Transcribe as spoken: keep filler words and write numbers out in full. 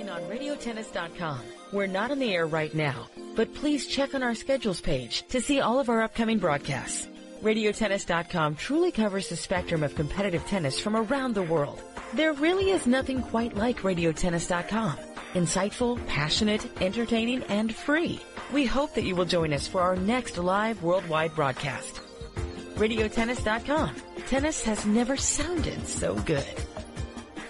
watching on radio tennis dot com. We're not on the air right now, but please check on our schedules page to see all of our upcoming broadcasts. radio tennis dot com truly covers the spectrum of competitive tennis from around the world. There really is nothing quite like radio tennis dot com. Insightful, passionate, entertaining, and free. We hope that you will join us for our next live worldwide broadcast. radio tennis dot com. Tennis has never sounded so good.